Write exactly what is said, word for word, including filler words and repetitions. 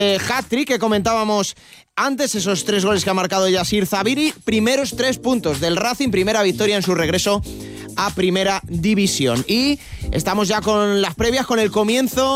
Eh, hat-trick que comentábamos antes, esos tres goles que ha marcado Yasir Zabiri, primeros tres puntos del Racing, primera victoria en su regreso a Primera División. Y estamos ya con las previas, con el comienzo